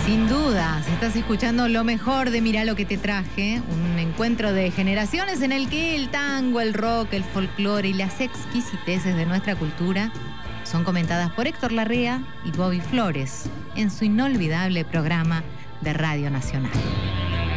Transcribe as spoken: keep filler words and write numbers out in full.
Sin duda, si estás escuchando lo mejor de Mirá lo que te traje, un encuentro de generaciones en el que el tango, el rock, el folclore y las exquisiteces de nuestra cultura son comentadas por Héctor Larrea y Bobby Flores en su inolvidable programa de Radio Nacional.